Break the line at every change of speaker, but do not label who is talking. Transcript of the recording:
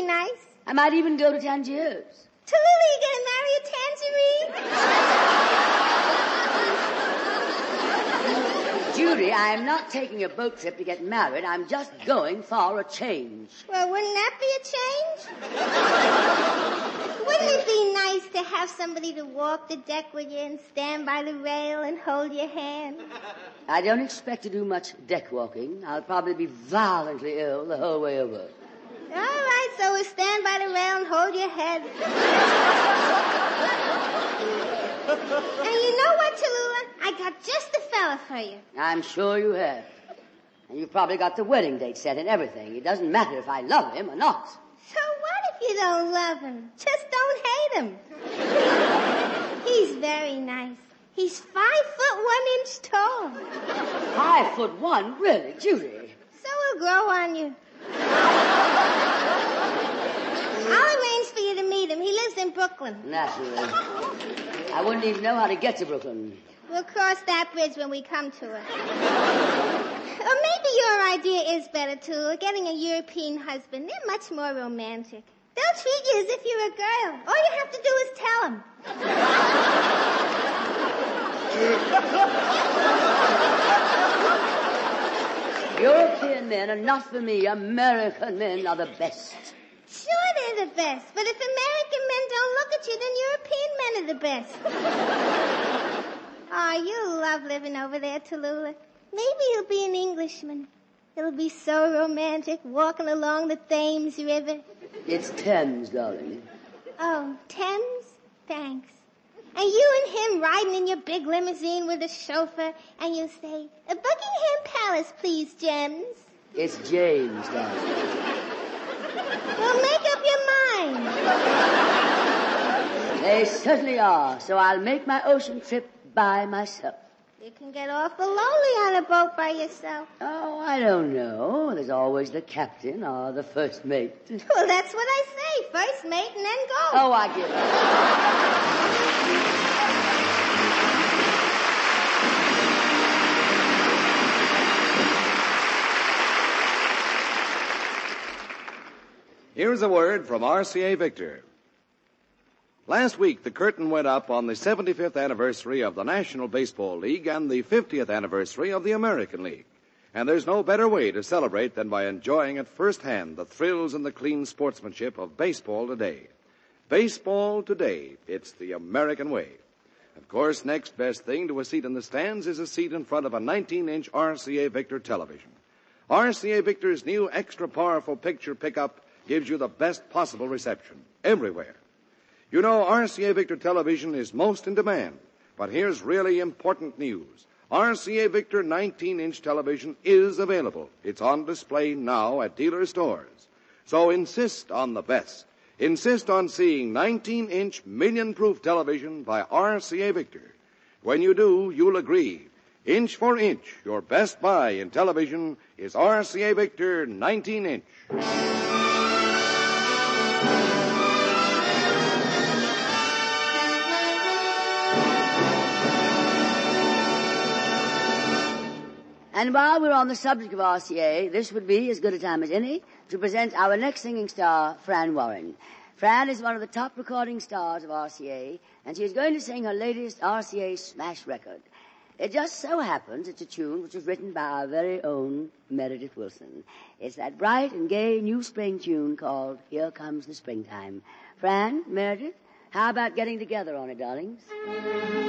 nice.
I might even go to Tangiers.
Tallulah, you gonna marry a tangerine?
Judy, I am not taking a boat trip to get married. I'm just going for a change.
Well, wouldn't that be a change? Wouldn't it be nice to have somebody to walk the deck with you and stand by the rail and hold your hand?
I don't expect to do much deck walking. I'll probably be violently ill the whole way over.
All right, so we'll stand by the rail and hold your head. And you know what, Tallulah? I got just the fella for you.
I'm sure you have. And you've probably got the wedding date set and everything. It doesn't matter if I love him or not.
So what if you don't love him? Just don't hate him. He's very nice. He's 5'1" tall.
5'1", really, Judy?
So he'll grow on you. I'll arrange for you to meet him. He lives in Brooklyn.
Naturally. I wouldn't even know how to get to Brooklyn.
We'll cross that bridge when we come to it. Or maybe your idea is better, too. Getting a European husband. They're much more romantic. They'll treat you as if you're a girl. All you have to do is tell them.
European men are not for me. American men are the best.
Sure, they're the best. But if American men don't look at you, then European men are the best. Oh, you love living over there, Tallulah. Maybe you'll be an Englishman. It'll be so romantic, walking along the Thames River.
It's Thames, darling.
Oh, Thames? Thanks. And you and him riding in your big limousine with a chauffeur, and you'll say, Buckingham Palace, please, Gems.
It's James, darling.
Well, make up your mind.
They certainly are, so I'll make my ocean trip by myself.
You can get awful lonely on a boat by yourself.
Oh, I don't know. There's always the captain or the first mate.
Well, that's what I say. First mate and then go.
Oh, I give
up. Here's a word from RCA Victor. Last week, the curtain went up on the 75th anniversary of the National Baseball League and the 50th anniversary of the American League. And there's no better way to celebrate than by enjoying at first hand the thrills and the clean sportsmanship of baseball today. Baseball today, it's the American way. Of course, next best thing to a seat in the stands is a seat in front of a 19-inch RCA Victor television. RCA Victor's new extra powerful picture pickup gives you the best possible reception everywhere. You know, RCA Victor television is most in demand, but here's really important news. RCA Victor 19-inch television is available. It's on display now at dealer stores. So insist on the best. Insist on seeing 19-inch million-proof television by RCA Victor. When you do, you'll agree. Inch for inch, your best buy in television is RCA Victor 19-inch.
And while we're on the subject of RCA, this would be as good a time as any to present our next singing star, Fran Warren. Fran is one of the top recording stars of RCA, and she is going to sing her latest RCA smash record. It just so happens it's a tune which was written by our very own Meredith Wilson. It's that bright and gay new spring tune called Here Comes the Springtime. Fran, Meredith, how about getting together on it, darlings?